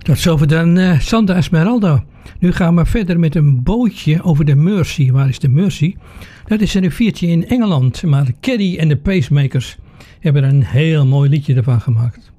Tot zover dan Santa Esmeralda. Nu gaan we verder met een bootje over de Mersey. Waar is de Mersey? Dat is een riviertje in Engeland. Maar Caddy en de Pacemakers hebben er een heel mooi liedje ervan gemaakt.